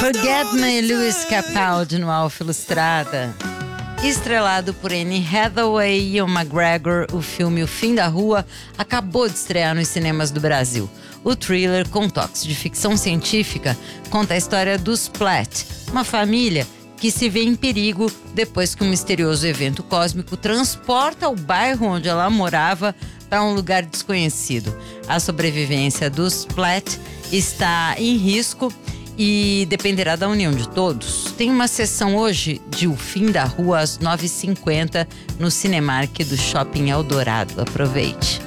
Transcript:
Forget Me, Lewis Capaldi no Alfa Ilustrada. Estrelado por Anne Hathaway e Ewan McGregor, o filme O Fim da Rua acabou de estrear nos cinemas do Brasil. O thriller, com toques de ficção científica, conta a história dos Platt, uma família que se vê em perigo depois que um misterioso evento cósmico transporta o bairro onde ela morava para um lugar desconhecido. A sobrevivência dos Platt está em risco e dependerá da união de todos. Tem uma sessão hoje de O Fim da Rua às 9h50 no Cinemark do Shopping Eldorado. Aproveite!